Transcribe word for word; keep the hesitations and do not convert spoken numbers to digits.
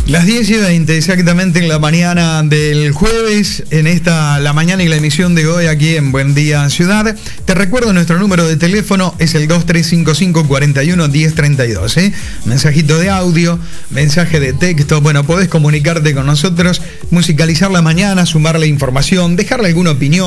Las diez y veinte, exactamente en la mañana del jueves, en esta, la mañana y la emisión de hoy aquí en Buen Día Ciudad. Te recuerdo, nuestro número de teléfono es el dos tres cinco cinco, cuatro uno, uno cero tres dos, ¿eh? Mensajito de audio, mensaje de texto, bueno, podés comunicarte con nosotros, musicalizar la mañana, sumarle información, dejarle alguna opinión.